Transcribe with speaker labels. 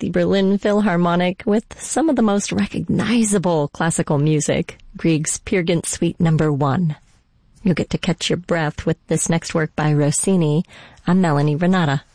Speaker 1: the Berlin Philharmonic with some of the most recognizable classical music, Grieg's Peer Gynt Suite No. 1. You'll get to catch your breath with this next work by Rossini. I'm Melanie Renata.